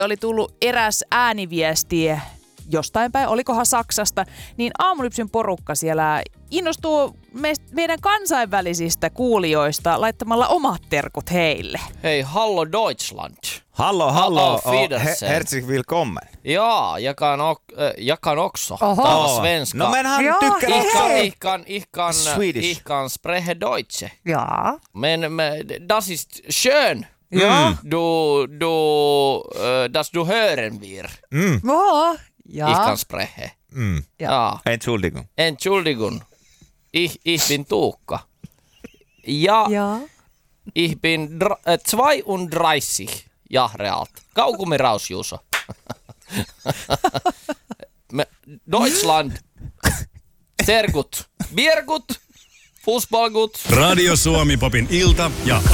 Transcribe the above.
oli tullut eräs ääniviesti jostain päin, olikohan Saksasta, niin Aamulypsyn porukka siellä innostuu meidän kansainvälisistä kuulijoista laittamalla omat terkut heille. Hei, hallo Deutschland. Hallå, Wiedersehen. herzlich willkommen. Ja, jag kan också tala svenska. No men han tycker Ich kan spreche Deutsche. Ja. Men das ist schön. Ja. Dass du hören wir. Ja. Ich kan spreche. Ja. Entschuldigung. Ich bin Tuukka. Ja. Ich bin 32 Jahre alt. Kaugummi raus, Juuso. Deutschland. Sehr gut. Bier gut. Fußball gut. Radio Suomi Popin ilta ja